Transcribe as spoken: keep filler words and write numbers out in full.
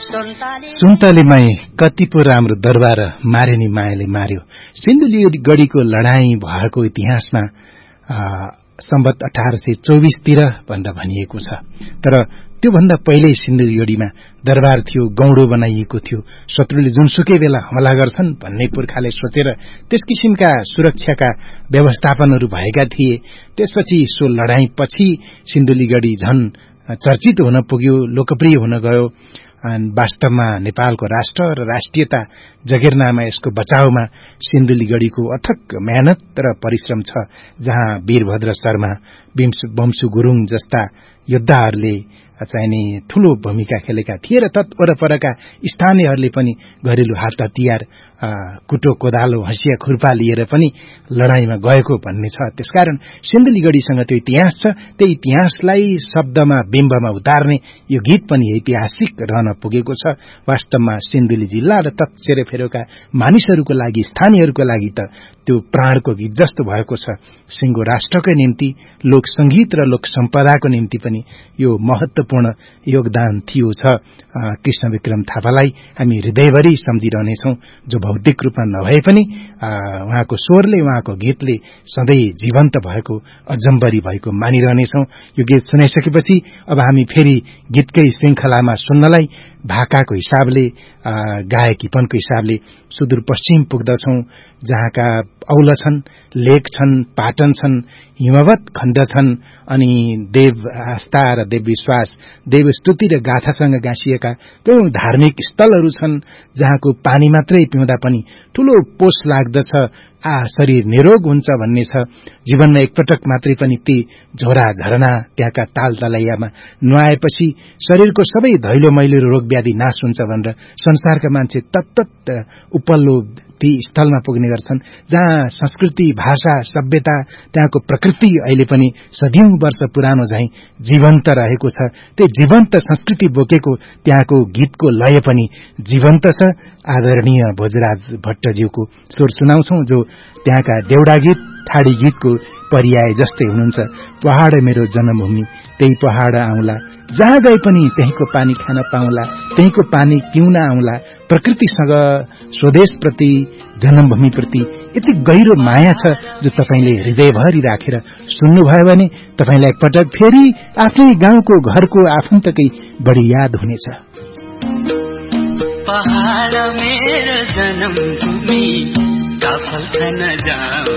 सुन्तलेमै कति पो राम्रो दरबार मारे नि मायाले मार्यो। सिन्धुलीगढीको लडाईँ भएको इतिहासमा सम्बत अठार सय चौबीसतिर भनेर भनिएको छ। तर त्योभन्दा पहिल्यै सिन्धुलीगढीमा दरबार थियो, गौडो बनाइएको थियो। शत्रुले जुनसुकै बेला हमला गर्छन् भन्ने पुर्खाले सोचेर त्यस किसिमका सुरक्षाका व्यवस्थापनहरू भएका थिए। त्यसपछि सो लडाईँपछि सिन्धुलीगढी झन चर्चित हुन पुग्यो, लोकप्रिय हुन गयो। वास्तवमा नेपालको राष्ट्र र राष्ट्रियता जगेर्नामा यसको बचाउमा सिन्धुलीगढीको अथक मेहनत र परिश्रम छ, जहाँ वीरभद्र शर्मा, वंशु गुरुङ जस्ता योद्धाहरूले चाहिने ठूलो भूमिका खेलेका थिए र तत्वरपरका स्थानीयहरूले पनि घरेलु हात हतियार, कुटो कोदालो, हँसिया खुर्पा लिएर पनि लडाईँमा गएको भन्ने छ। त्यसकारण सिन्धुलीगढीसँग त्यो इतिहास छ। त्यो इतिहासलाई शब्दमा, बिम्बमा उतार्ने यो गीत पनि ऐतिहासिक रहन पुगेको छ। वास्तवमा सिन्धुली जिल्ला र तत्सेरेफेरोका मानिसहरूको लागि, स्थानीयहरूको लागि त त्यो प्राणको गीत जस्तो भएको छ। सिंगो राष्ट्रकै निम्ति, लोक संगीत र लोक सम्पदाको निम्ति पनि यो महत्वपूर्ण योगदान थियो छ। कृष्ण विक्रम थापालाई हामी हृदयभरि सम्झिरहनेछौँ, जो भौतिक रूपमा नभए पनि उहाँको स्वरले, उहाँको गीतले सधैँ जीवन्त भएको, अजम्बरी भएको मानिरहनेछौँ। यो गीत सुनाइसकेपछि अब हामी फेरि गीतकै श्रृंखलामा सुन्नलाई भाकाको हिसाबले, गायकीपनको हिसाबले सुदूरपश्चिम पुग्दछौं, जहाँका औल छन्, लेक छन्, पाटन छन्, हिमवत खण्ड छन्, अनि देव आस्था र देव विश्वास, देव स्तुति र गाथासँग गाँसिएका कयौं धार्मिक स्थलहरू छन्, जहाँको पानी मात्रै पिउँदा पनि ठूलो पोष लाग्दछ, आ शरीर निरोग हुन्छ भन्ने छ। जीवनमा एकपटक मात्रै पनि ती झोरा झरना, त्यहाँका ताल तलैयामा नुहाएपछि शरीरको सबै धैलो मैलो रोग व्याधि नाश हुन्छ भनेर संसारका मान्छे तत्तत उपल्लो ती स्थलमा पुग्ने गर्छन्, जहाँ संस्कृति, भाषा, सभ्यता, त्यहाँको प्रकृति अहिले पनि सदियौं वर्ष पुरानो झैं जीवन्त रहेको छ। त्यो जीवन्त संस्कृति बोकेको त्यहाँको गीतको लय पनि जीवन्त छ। आदरणीय भोजराज भट्टज्यूको स्वर सुनाउँछौं, जो त्यहाँका देउडा गीत, ठाडी गीतको पर्याय जस्तै हुनुहुन्छ। पहाड मेरो जन्मभूमि, त्यही पहाड आउँला, जहाँ गए पनि त्यहीको पानी खान पाउँला, त्यहीको पानी पिउन आउँला। प्रकृतिसँग, स्वदेशप्रति, जन्मभूमिप्रति यति गहिरो माया छ, जो तपाईले हृदयभरि राखेर सुन्नुभयो भने तपाईलाई एकपटक फेरि आफ्नै गाउँको, घरको, आफन्तकै बढी याद हुनेछ। पहाड मेरो जन्मभूमि, काफल खान जाऊ।